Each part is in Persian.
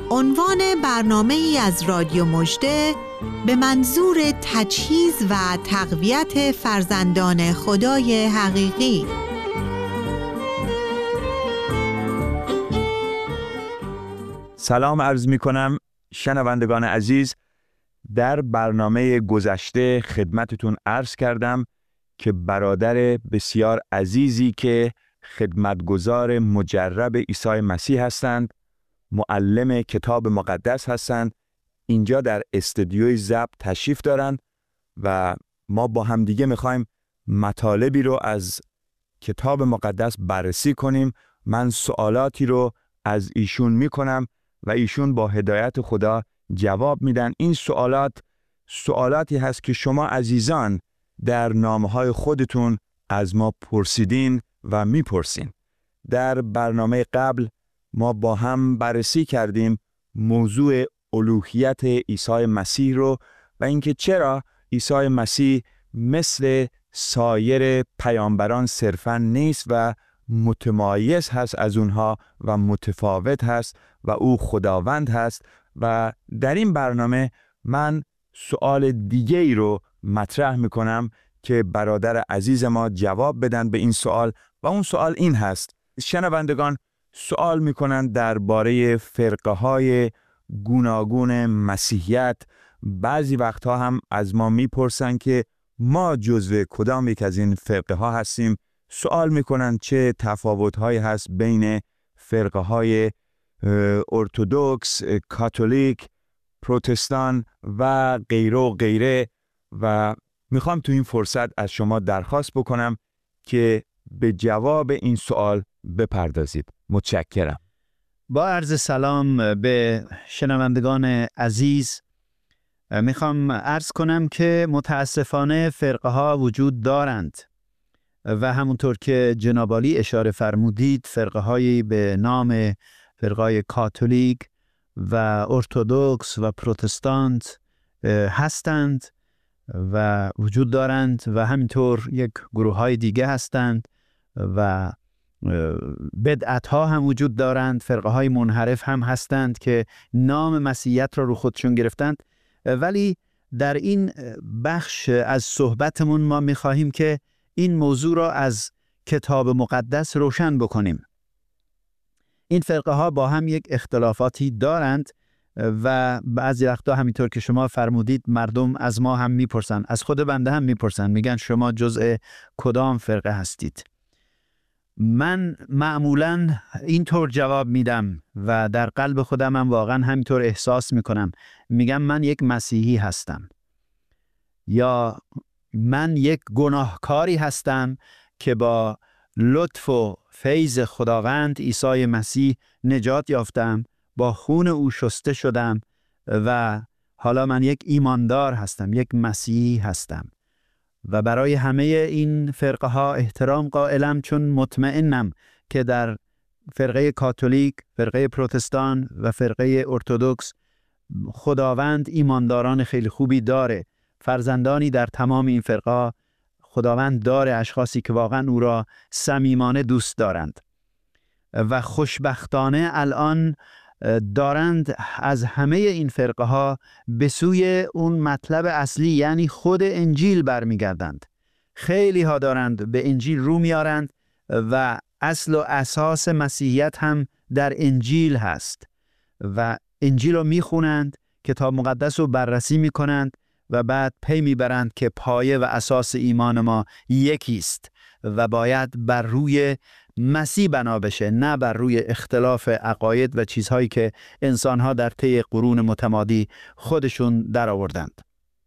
عنوان برنامه‌ای از رادیو مژده به منظور تجهیز و تقویت فرزندان خدای حقیقی. سلام عرض می کنم شنوندگان عزیز. در برنامه گذشته خدمتتون عرض کردم که برادر بسیار عزیزی که خدمتگزار مجرب عیسی مسیح هستند، معلم کتاب مقدس هستند، اینجا در استودیوی ضبط تشریف دارند و ما با همدیگه میخوایم مطالبی رو از کتاب مقدس بررسی کنیم. من سوالاتی رو از ایشون میکنم و ایشون با هدایت خدا جواب میدن. این سوالاتی هست که شما عزیزان در نامه‌های خودتون از ما پرسیدین و میپرسین. در برنامه قبل ما با هم بررسی کردیم موضوع الوهیت عیسی مسیح رو و اینکه چرا عیسی مسیح مثل سایر پیامبران صرفاً نیست و متمایز هست از اونها و متفاوت هست و او خداوند هست. و در این برنامه من سوال دیگه ای رو مطرح میکنم که برادر عزیز ما جواب بدن به این سوال و اون سوال این هست: شنوندگان سوال میکنن درباره فرقه های گوناگون مسیحیت. بعضی وقتها هم از ما میپرسن که ما جزو کدام یک از این فرقه ها هستیم. سوال میکنن چه تفاوت هایی هست بین فرقه های ارتدوکس، کاتولیک، پروتستان و غیره و غیره. و میخوام تو این فرصت از شما درخواست بکنم که به جواب این سوال بپردازید. متشکرم. با عرض سلام به شنوندگان عزیز، میخوام عرض کنم که متاسفانه فرقه ها وجود دارند و همونطور که جناب عالی اشاره فرمودید فرقه هایی به نام فرقه های کاتولیک و ارتدوکس و پروتستانت هستند و وجود دارند و همینطور یک گروه های دیگه هستند و بدعت ها هم وجود دارند. فرقه های منحرف هم هستند که نام مسیحیت را رو خودشون گرفتند. ولی در این بخش از صحبتمون ما میخواهیم که این موضوع را از کتاب مقدس روشن بکنیم. این فرقه ها با هم یک اختلافاتی دارند و بعضی وقتا همینطور که شما فرمودید مردم از ما هم میپرسن، از خود بنده هم میپرسن، میگن شما جزء کدام فرقه هستید؟ من معمولاً اینطور جواب میدم و در قلب خودم هم واقعاً همینطور احساس میکنم. میگم من یک مسیحی هستم یا من یک گناهکاری هستم که با لطف و فیض خداوند عیسی مسیح نجات یافتم، با خون او شسته شدم و حالا من یک ایماندار هستم، یک مسیحی هستم و برای همه این فرقه ها احترام قائلم، چون مطمئنم که در فرقه کاتولیک، فرقه پروتستان و فرقه ارتدوکس خداوند ایمانداران خیلی خوبی داره. فرزندانی در تمام این فرقه خداوند داره، اشخاصی که واقعا او را صمیمانه دوست دارند و خوشبختانه الان دارند از همه این فرقه ها به سوی اون مطلب اصلی یعنی خود انجیل برمیگردند. خیلی ها دارند به انجیل رو میارند و اصل و اساس مسیحیت هم در انجیل هست و انجیل رو میخونند، کتاب مقدس رو بررسی میکنند و بعد پی میبرند که پایه و اساس ایمان ما یکیست و باید بر روی مسیح بنا بشه، نه بر روی اختلاف عقاید و چیزهایی که انسانها در طی قرون متمادی خودشون در آوردند.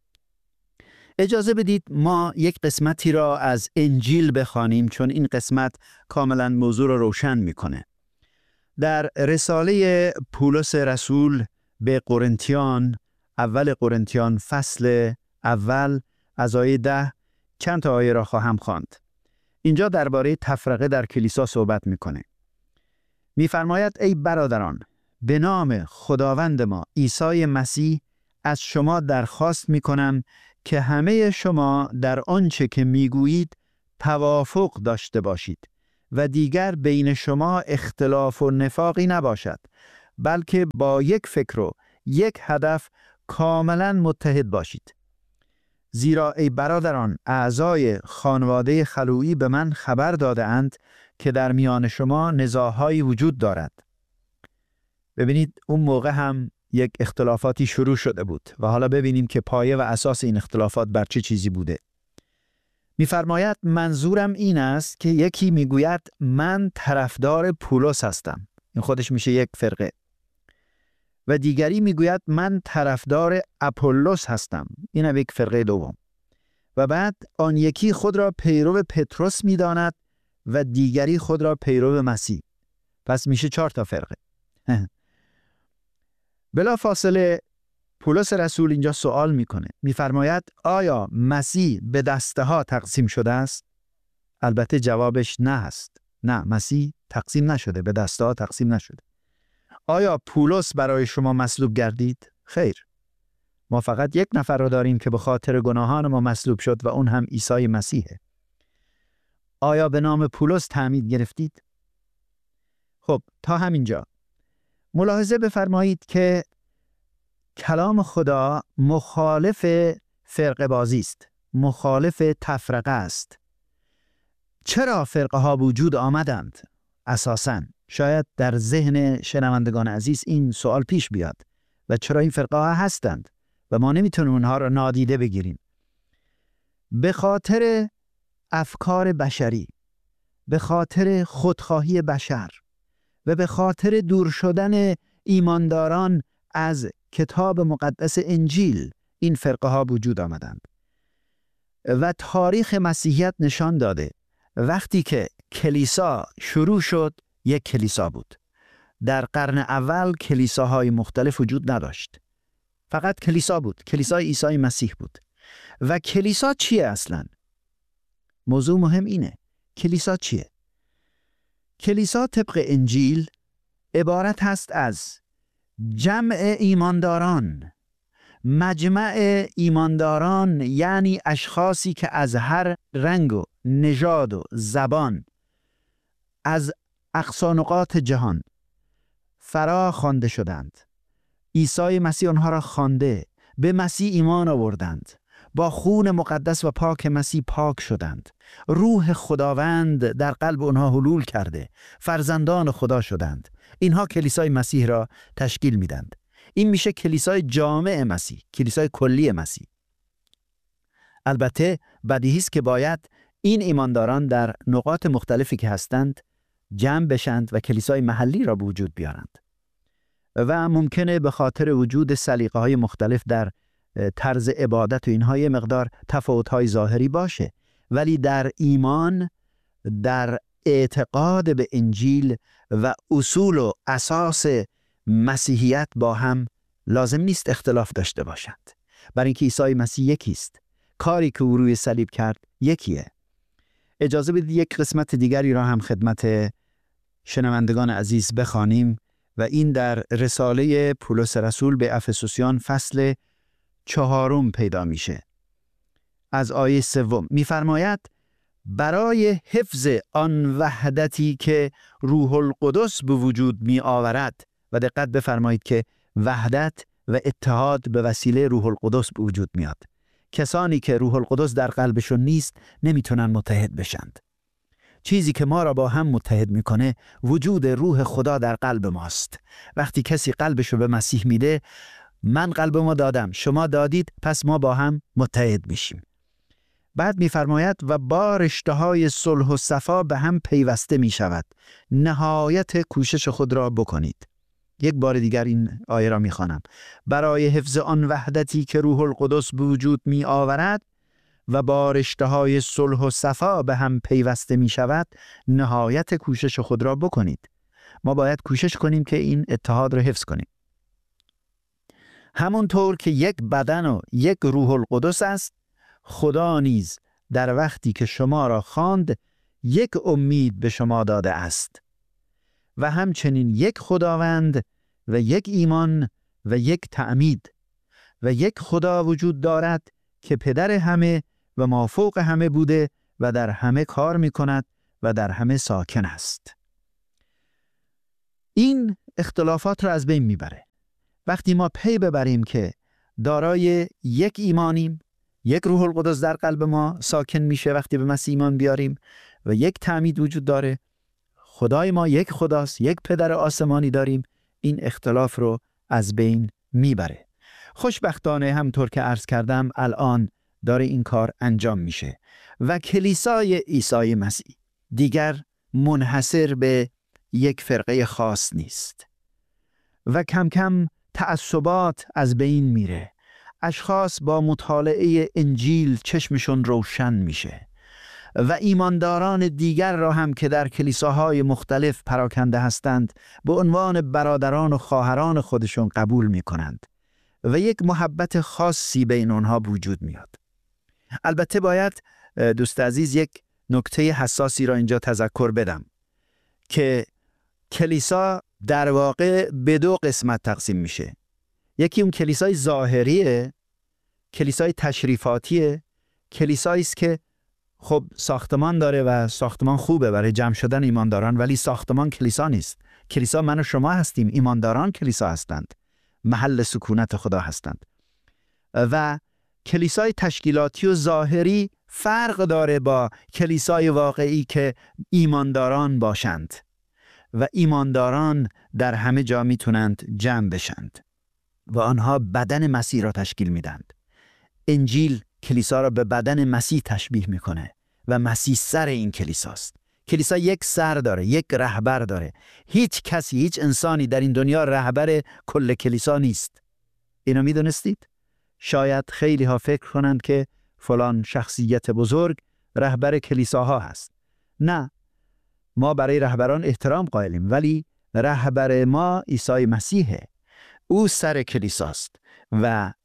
اجازه بدید ما یک قسمتی را از انجیل بخوانیم، چون این قسمت کاملا موضوع را روشن میکنه. در رساله پولس رسول به قرنتیان، اول قرنتیان فصل اول از آیه 10 چند تا آیه را خواهم خواند. اینجا درباره تفرقه در کلیسا صحبت میکنه. میفرماید ای برادران، به نام خداوند ما عیسی مسیح از شما درخواست میکنم که همه شما در آنچه که میگویید توافق داشته باشید و دیگر بین شما اختلاف و نفاقی نباشد بلکه با یک فکر و یک هدف کاملا متحد باشید. زیرا ای برادران، اعضای خانواده خلویی به من خبر داده اند که در میان شما نزاع‌هایی وجود دارد. ببینید اون موقع هم یک اختلافاتی شروع شده بود و حالا ببینیم که پایه و اساس این اختلافات بر چه چیزی بوده. می‌فرماید منظورم این است که یکی میگوید من طرفدار پولس هستم، این خودش میشه یک فرقه، و دیگری میگوید من طرفدار اپولوس هستم، این هم یک فرقه دوم. و بعد آن یکی خود را پیرو پتروس میداند و دیگری خود را پیرو مسیح. پس میشه 4 تا فرقه. بلا فاصله پولس رسول اینجا سوال میکنه، میفرماید آیا مسیح به دسته ها تقسیم شده است؟ البته جوابش نه است. نه، مسیح تقسیم نشده، به دسته ها تقسیم نشده. آیا پولس برای شما مصلوب گردید؟ خیر. ما فقط یک نفر را داریم که به خاطر گناهان ما مصلوب شد و اون هم عیسی مسیحه. آیا به نام پولس تعمید گرفتید؟ خب تا همینجا ملاحظه بفرمایید که کلام خدا مخالف فرقه بازی است، مخالف تفرقه است. چرا فرقه ها وجود آمدند؟ اساساً شاید در ذهن شنوندگان عزیز این سوال پیش بیاد و چرا این فرقه ها هستند و ما نمیتونیم اونها را نادیده بگیریم. به خاطر افکار بشری، به خاطر خودخواهی بشر و به خاطر دور شدن ایمانداران از کتاب مقدس انجیل این فرقه ها وجود آمدند. و تاریخ مسیحیت نشان داده وقتی که کلیسا شروع شد یک کلیسا بود. در قرن اول کلیساهای مختلف وجود نداشت. فقط کلیسا بود، کلیسای عیسی مسیح بود. و کلیسا چیه اصلاً؟ موضوع مهم اینه، کلیسا چیه؟ کلیسا طبق انجیل عبارت هست از جمع ایمانداران، مجمع ایمانداران، یعنی اشخاصی که از هر رنگ و نژاد و زبان از اقصا نقاط جهان فرا خوانده شدند. عیسی مسیح آنها را خوانده، به مسیح ایمان آوردند، با خون مقدس و پاک مسیح پاک شدند. روح خداوند در قلب آنها حلول کرده، فرزندان خدا شدند. اینها کلیسای مسیح را تشکیل میدند. این میشه کلیسای جامع مسیح، کلیسای کلی مسیح. البته بدیهی است که باید این ایمانداران در نقاط مختلفی که هستند جمع بشند و کلیسای محلی را به وجود بیارند. و ممکنه به خاطر وجود سلیقه‌های مختلف در طرز عبادت و اینها یه مقدار تفاوت‌های ظاهری باشه، ولی در ایمان، در اعتقاد به انجیل و اصول و اساس مسیحیت با هم لازم نیست اختلاف داشته باشند، برای اینکه عیسی مسیح یکیست. کاری که او روی صلیب کرد یکیه. اجازه بدید یک قسمت دیگری را هم خدمت شنوندگان عزیز بخوانیم و این در رساله پولس رسول به افسوسیان فصل 4 پیدا میشه. از آیه 3 میفرماید برای حفظ آن وحدتی که روح القدس به وجود می آورد، و دقت بفرمایید که وحدت و اتحاد به وسیله روح القدس به وجود میاد. کسانی که روح القدس در قلبشون نیست نمیتونن متحد بشند. چیزی که ما را با هم متحد میکنه وجود روح خدا در قلب ماست. وقتی کسی قلبشو به مسیح میده، من قلب ما دادم، شما دادید، پس ما با هم متحد میشیم. بعد میفرماید و با رشته‌های صلح و صفا به هم پیوسته میشود، نهایت کوشش خود را بکنید. یک بار دیگر این آیه را میخوانم. برای حفظ آن وحدتی که روح القدس به وجود می آورد و با رشته‌های صلح و صفا به هم پیوسته می شود، نهایت کوشش خود را بکنید. ما باید کوشش کنیم که این اتحاد را حفظ کنیم. همونطور که یک بدن و یک روح القدس است، خدا نیز در وقتی که شما را خواند یک امید به شما داده است. و همچنین یک خداوند و یک ایمان و یک تعمید و یک خدا وجود دارد که پدر همه و مافوق همه بوده و در همه کار می کند و در همه ساکن است. این اختلافات رو از بین میبره. وقتی ما پی ببریم که دارای یک ایمانیم، یک روح القدس در قلب ما ساکن میشه وقتی به مسیح ایمان بیاریم و یک تعمید وجود داره، خدای ما یک خداست، یک پدر آسمانی داریم، این اختلاف رو از بین میبره. خوشبختانه همطور که عرض کردم الان داره این کار انجام میشه و کلیسای عیسی مسیح دیگر منحصر به یک فرقه خاص نیست و کم کم تعصبات از بین میره. اشخاص با مطالعه انجیل چشمشون روشن میشه و ایمانداران دیگر را هم که در کلیساهای مختلف پراکنده هستند به عنوان برادران و خواهران خودشون قبول میکنند و یک محبت خاصی بین اونها وجود میاد. البته باید دوست عزیز یک نکته حساسی را اینجا تذکر بدم که کلیسا در واقع به دو قسمت تقسیم میشه. یکی اون کلیسای ظاهریه، کلیسای تشریفاتیه، کلیسایی است که خب ساختمان داره و ساختمان خوبه برای جمع شدن ایمانداران، ولی ساختمان کلیسا نیست. کلیسا من و شما هستیم، ایمانداران کلیسا هستند، محل سکونت خدا هستند. و کلیسای تشکیلاتی و ظاهری فرق داره با کلیسای واقعی که ایمانداران باشند و ایمانداران در همه جا میتونند جمع بشند و آنها بدن مسیح را تشکیل میدند. انجیل کلیسا را به بدن مسیح تشبیه میکنه و مسیح سر این کلیساست. کلیسا یک سر داره، یک رهبر داره. هیچ کسی، هیچ انسانی در این دنیا رهبر کل کلیسا نیست. اینو میدونستید؟ شاید خیلی ها فکر کنند که فلان شخصیت بزرگ رهبر کلیساها هست. نه، ما برای رهبران احترام قائلیم، ولی رهبر ما عیسی مسیحه. او سر کلیساست و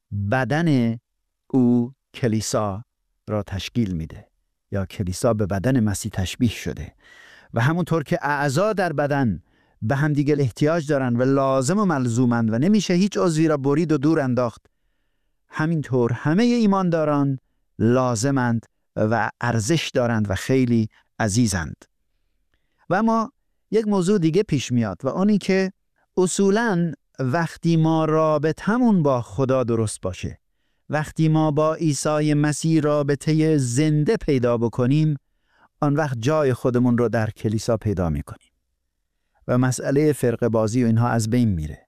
بدن او کلیسا را تشکیل میده، یا کلیسا به بدن مسیح تشبیه شده و همونطور که اعضا در بدن به همدیگه احتیاج دارن و لازم و ملزومند و نمیشه هیچ عضوی را برید و دور انداخت، همینطور همه ایمانداران لازمند و ارزش دارند و خیلی عزیزند. و ما یک موضوع دیگه پیش میاد و اونی که اصولاً وقتی ما رابطمون با خدا درست باشه، وقتی ما با عیسی مسیح رابطه زنده پیدا بکنیم، آن وقت جای خودمون رو در کلیسا پیدا میکنیم و مسئله فرقه بازی و اینها از بین میره.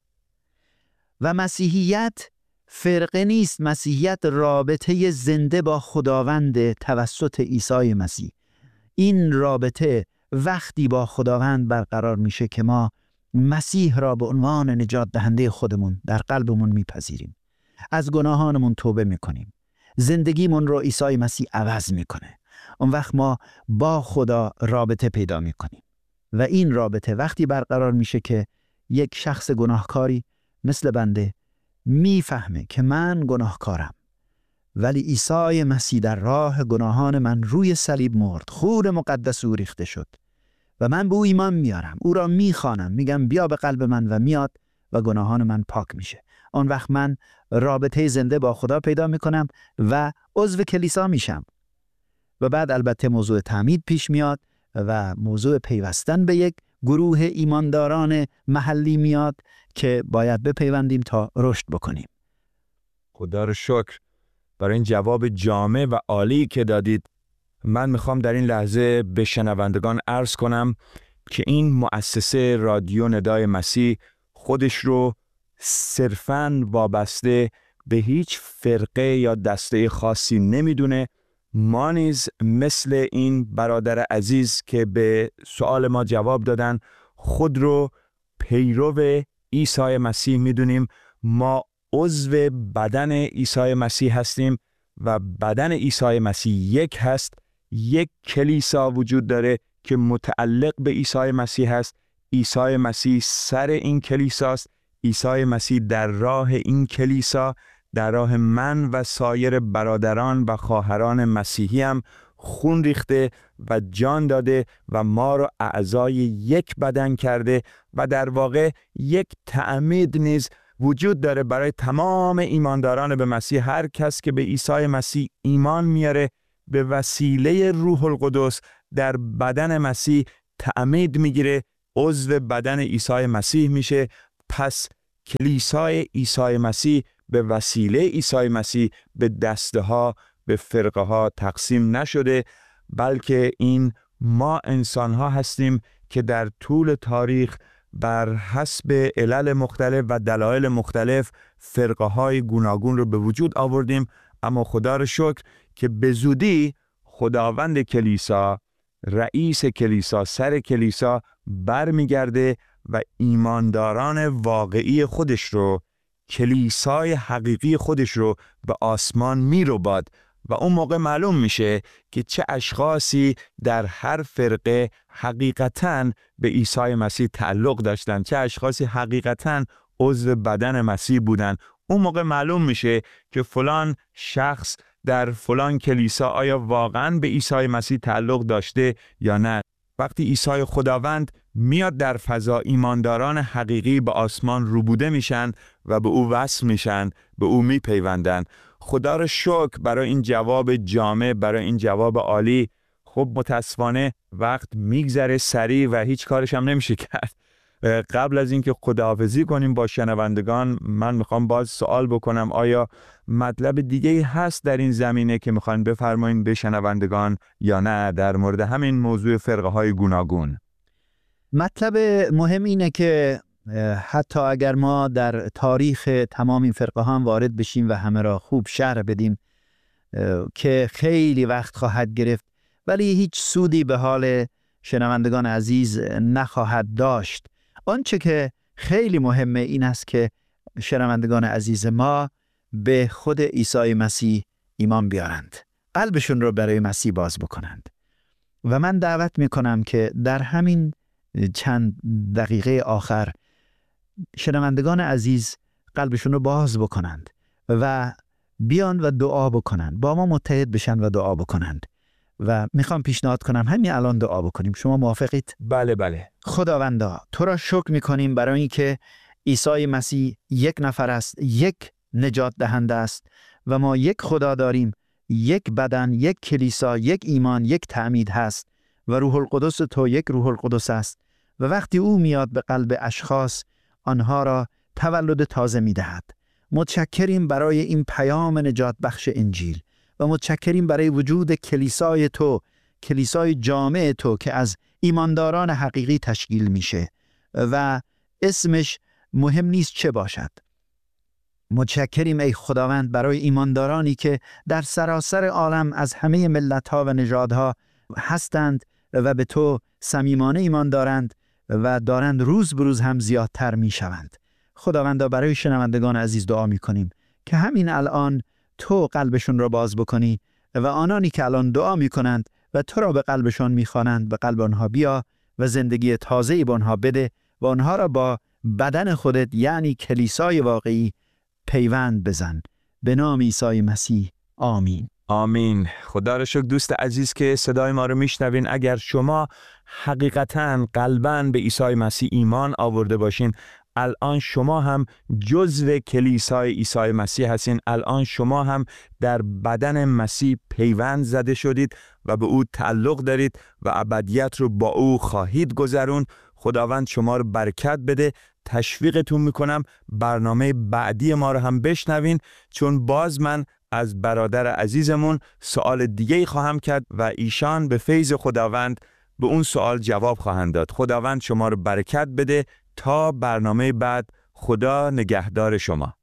و مسیحیت فرقه نیست، مسیحیت رابطه زنده با خداوند توسط عیسی مسیح. این رابطه وقتی با خداوند برقرار میشه که ما مسیح را به عنوان نجات دهنده خودمون در قلبمون میپذیریم، از گناهانمون توبه میکنیم، زندگیمون رو عیسی مسیح عوض میکنه. اون وقت ما با خدا رابطه پیدا میکنیم و این رابطه وقتی برقرار میشه که یک شخص گناهکاری مثل بنده میفهمه که من گناهکارم، ولی عیسی مسیح در راه گناهان من روی صلیب مرد، خون مقدس او ریخته شد و من به او ایمان میارم، او را میخوانم، میگم بیا به قلب من و میاد و گناهان من پاک میشه. آن وقت من رابطه زنده با خدا پیدا میکنم و عضو کلیسا میشم. و بعد البته موضوع تعمید پیش میاد و موضوع پیوستن به یک گروه ایمانداران محلی میاد که باید بپیوندیم تا رشد بکنیم. خدا رو شکر برای این جواب جامع و عالی که دادید. من میخوام در این لحظه به شنوندگان عرض کنم که این مؤسسه رادیو ندای مسیح خودش رو صرفاً وابسته به هیچ فرقه یا دسته خاصی نمیدونه. ما نیز مثل این برادر عزیز که به سوال ما جواب دادن خود رو پیرو عیسی مسیح میدونیم. ما عضو بدن عیسی مسیح هستیم و بدن عیسی مسیح یک هست. یک کلیسا وجود داره که متعلق به عیسی مسیح هست. عیسی مسیح سر این کلیساست. عیسی مسیح در راه این کلیسا، در راه من و سایر برادران و خواهران مسیحی هم خون ریخته و جان داده و ما رو اعضای یک بدن کرده و در واقع یک تعمید نیز وجود داره برای تمام ایمانداران به مسیح. هر کس که به عیسی مسیح ایمان میاره به وسیله روح القدس در بدن مسیح تعمید میگیره عضو بدن عیسی مسیح میشه. پس کلیسای عیسی مسیح به وسیله عیسی مسیح به دسته ها، به فرقه ها تقسیم نشده، بلکه این ما انسان ها هستیم که در طول تاریخ بر حسب علل مختلف و دلایل مختلف فرقه های گوناگون رو به وجود آوردیم. اما خدا رو شکر که به زودی خداوند کلیسا، رئیس کلیسا، سر کلیسا برمیگرده و ایمانداران واقعی خودش رو، کلیسای حقیقی خودش رو به آسمان میرباد و اون موقع معلوم میشه که چه اشخاصی در هر فرقه حقیقتاً به عیسی مسیح تعلق داشتن، چه اشخاصی حقیقتاً عضو بدن مسیح بودن. اون موقع معلوم میشه که فلان شخص در فلان کلیسا آیا واقعاً به عیسی مسیح تعلق داشته یا نه. وقتی عیسی خداوند میاد در فضا، ایمانداران حقیقی به آسمان روبوده میشن و به او وصل میشن، به او میپیوندن. خدا رو شکر برای این جواب جامع، برای این جواب عالی. خب متاسفانه وقت میگذره سریع و هیچ کارش هم نمیشه کرد. قبل از اینکه خداحافظی کنیم با شنوندگان، من میخوام باز سوال بکنم، آیا مطلب دیگه‌ای هست در این زمینه که میخواین بفرمایید به شنوندگان یا نه در مورد همین موضوع فرقه های گوناگون؟ مطلب مهم اینه که حتی اگر ما در تاریخ تمام این فرقه ها وارد بشیم و همه را خوب شرح بدیم که خیلی وقت خواهد گرفت، ولی هیچ سودی به حال شنوندگان عزیز نخواهد داشت. آنچه که خیلی مهمه این است که شنوندگان عزیز ما به خود عیسی مسیح ایمان بیارند، قلبشون رو برای مسیح باز بکنند. و من دعوت میکنم که در همین چند دقیقه آخر شنوندگان عزیز قلبشون رو باز بکنند و بیان و دعا بکنند، با ما متحد بشن و دعا بکنند. و میخوام پیشنهاد کنم همین الان دعا بکنیم. شما موافقید؟ بله بله. خداوندا تو را شکر میکنیم برای اینکه عیسی مسیح یک نفر است، یک نجات دهنده است و ما یک خدا داریم، یک بدن، یک کلیسا، یک ایمان، یک تعمید هست و روح القدس تو یک روح القدس است و وقتی او میاد به قلب اشخاص آنها را تولد تازه میدهد. متشکریم برای این پیام نجات بخش انجیل و متشکریم برای وجود کلیسای تو، کلیسای جامع تو که از ایمانداران حقیقی تشکیل میشه و اسمش مهم نیست چه باشد. متشکریم ای خداوند برای ایماندارانی که در سراسر عالم از همه ملت‌ها و نژادها هستند و به تو صمیمانه ایمان دارند و دارند روز به روز هم زیادتر میشوند. خداوندا برای شنوندگان عزیز دعا میکنیم که همین الان تو قلبشون را باز بکنی و آنانی که الان دعا میکنند و تو را به قلبشان میخوانند به قلب آنها بیا و زندگی تازه‌ای به آنها بده و آنها را با بدن خودت یعنی کلیسای واقعی پیوند بزن. به نام عیسی مسیح آمین. آمین. خدا را شکر دوست عزیز که صدای ما رو میشنوین. اگر شما حقیقتاً قلباً به عیسی مسیح ایمان آورده باشین، الان شما هم جزو کلیسای عیسی مسیح هستین. الان شما هم در بدن مسیح پیوند زده شدید و به او تعلق دارید و ابدیت رو با او خواهید گذروند. خداوند شما رو برکت بده. تشویقتون میکنم برنامه بعدی ما رو هم بشنوین، چون باز من از برادر عزیزمون سوال دیگه‌ای خواهم کرد و ایشان به فیض خداوند به اون سوال جواب خواهند داد. خداوند شما رو برکت بده. تا برنامه بعد، خدا نگهدار شما.